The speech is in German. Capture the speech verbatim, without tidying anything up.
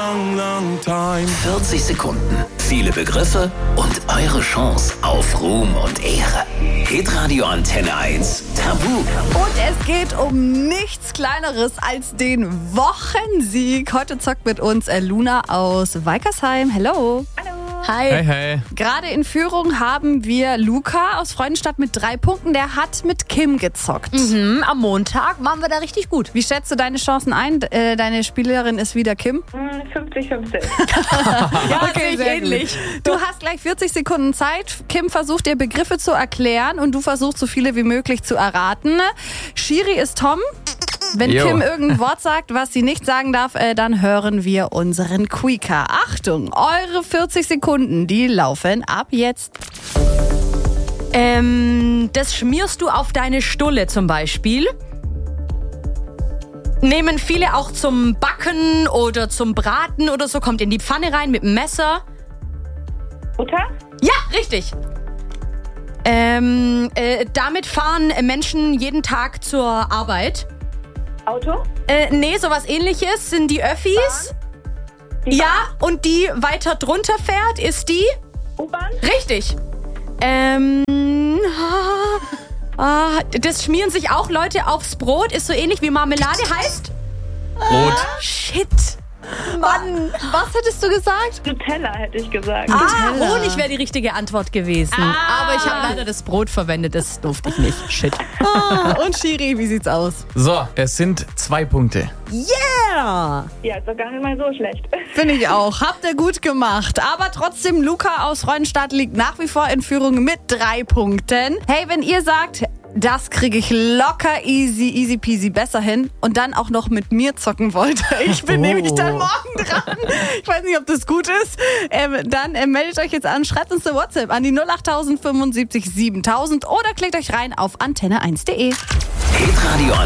long, long time. vierzig Sekunden, viele Begriffe und eure Chance auf Ruhm und Ehre. Hitradio Antenne eins Tabu. Und es geht um nichts Kleineres als den Wochensieg. Heute zockt mit uns äh, Luna aus Weikersheim. Hello. Hallo. Hi. Hey, hey. Gerade in Führung haben wir Luca aus Freudenstadt mit drei Punkten. Der hat mit Kim gezockt. Mhm, am Montag waren wir da richtig gut. Wie schätzt du deine Chancen ein? Äh, deine Spielerin ist wieder Kim. fünfzig fünfzig. Ja, okay, sehr ähnlich. gut. Du hast gleich vierzig Sekunden Zeit. Kim versucht dir Begriffe zu erklären und du versuchst so viele wie möglich zu erraten. Schiri ist Tom. Wenn Jo. Kim irgendein Wort sagt, was sie nicht sagen darf, äh, dann hören wir unseren Quickie. Achtung, eure vierzig Sekunden, die laufen ab jetzt. Ähm, das schmierst du auf deine Stulle zum Beispiel. Nehmen viele auch zum Backen oder zum Braten oder so. Kommt in die Pfanne rein mit dem Messer. Butter? Ja, richtig. Ähm, äh, damit fahren Menschen jeden Tag zur Arbeit. Auto? Äh, nee, sowas ähnliches sind die Öffis. Die Ja, und die weiter drunter fährt, ist die? U-Bahn? Richtig. Ähm, ah, ah, das schmieren sich auch Leute aufs Brot, ist so ähnlich wie Marmelade heißt. Rot. Shit. Mann, was hättest du gesagt? Nutella hätte ich gesagt. Ah, Nutella. Honig wäre die richtige Antwort gewesen. Aber ich habe leider das Brot verwendet, das durfte ich nicht. Shit. Ah, und Schiri, wie sieht's aus? So, es sind zwei Punkte. Yeah! Ja, ist doch gar nicht mal so schlecht. Finde ich auch. Habt ihr gut gemacht. Aber trotzdem, Luca aus Freudenstadt liegt nach wie vor in Führung mit drei Punkten. Hey, wenn ihr sagt, das kriege ich locker easy, easy peasy besser hin und dann auch noch mit mir zocken wollt, ich bin Oh. nämlich dann morgen dran. Ich weiß nicht, ob das gut ist. Ähm, dann äh, meldet euch jetzt an, schreibt uns eine WhatsApp an die null acht null fünfundsiebzig siebentausend oder klickt euch rein auf antenne eins punkt de. Hitradio